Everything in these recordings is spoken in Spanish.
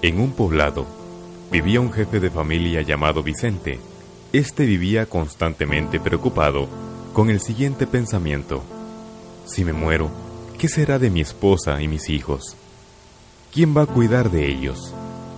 En un poblado vivía un jefe de familia llamado Vicente. Este vivía constantemente preocupado con el siguiente pensamiento: si me muero, ¿qué será de mi esposa y mis hijos? ¿Quién va a cuidar de ellos?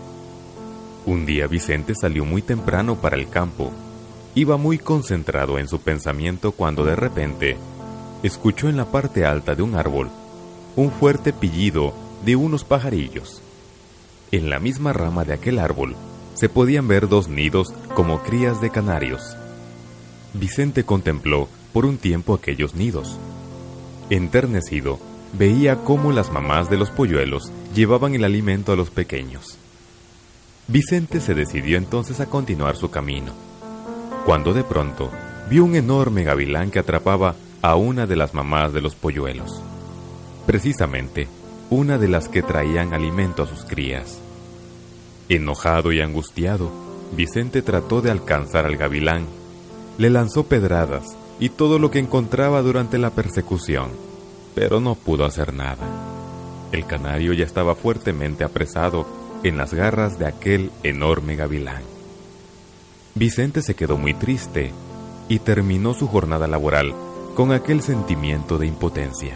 Un día Vicente salió muy temprano para el campo. Iba muy concentrado en su pensamiento cuando de repente escuchó en la parte alta de un árbol un fuerte pillido de unos pajarillos. En la misma rama de aquel árbol se podían ver dos nidos como crías de canarios. Vicente contempló por un tiempo aquellos nidos. Enternecido, veía cómo las mamás de los polluelos llevaban el alimento a los pequeños. Vicente se decidió entonces a continuar su camino, cuando de pronto vio un enorme gavilán que atrapaba a una de las mamás de los polluelos, precisamente una de las que traían alimento a sus crías. Enojado y angustiado, Vicente trató de alcanzar al gavilán, le lanzó pedradas y todo lo que encontraba durante la persecución, pero no pudo hacer nada. El canario ya estaba fuertemente apresado en las garras de aquel enorme gavilán. Vicente se quedó muy triste y terminó su jornada laboral con aquel sentimiento de impotencia.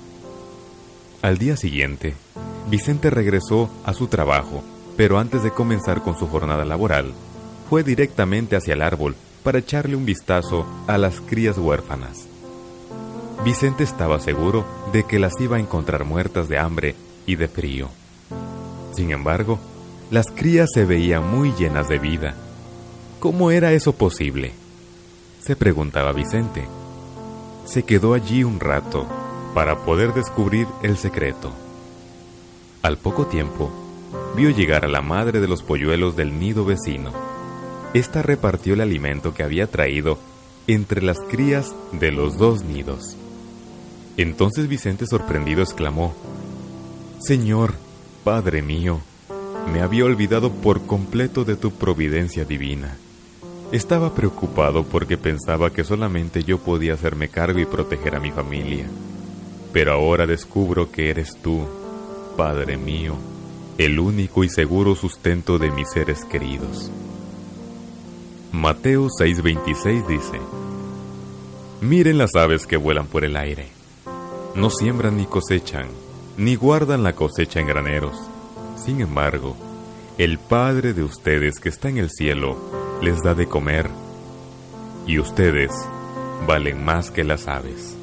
Al día siguiente, Vicente regresó a su trabajo, pero antes de comenzar con su jornada laboral, fue directamente hacia el árbol para echarle un vistazo a las crías huérfanas. Vicente estaba seguro de que las iba a encontrar muertas de hambre y de frío. Sin embargo, las crías se veían muy llenas de vida. ¿Cómo era eso posible?, se preguntaba Vicente. Se quedó allí un rato para poder descubrir el secreto. Al poco tiempo, vio llegar a la madre de los polluelos del nido vecino. Esta repartió el alimento que había traído entre las crías de los dos nidos. Entonces Vicente, sorprendido, exclamó: «Señor, Padre mío, me había olvidado por completo de tu providencia divina. Estaba preocupado porque pensaba que solamente yo podía hacerme cargo y proteger a mi familia. Pero ahora descubro que eres tú, Padre mío, el único y seguro sustento de mis seres queridos». Mateo 6:26 dice: «Miren las aves que vuelan por el aire. No siembran ni cosechan, ni guardan la cosecha en graneros. Sin embargo, el Padre de ustedes que está en el cielo les da de comer, y ustedes valen más que las aves».